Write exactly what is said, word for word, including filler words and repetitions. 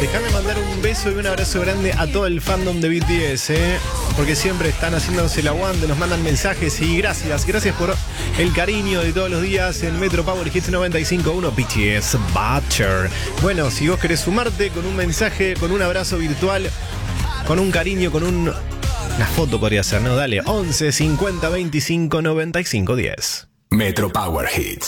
Déjame mandar un beso y un abrazo grande a todo el fandom de B T S, ¿eh? Porque siempre están haciéndose el aguante, nos mandan mensajes y gracias, gracias por el cariño de todos los días en Metro Power Hits noventa y cinco punto uno B T S Butcher. Bueno, si vos querés sumarte con un mensaje, con un abrazo virtual, con un cariño, con un... una foto podría ser, ¿no? Dale, once cincuenta veinticinco noventa y cinco diez. Metro Power Hits.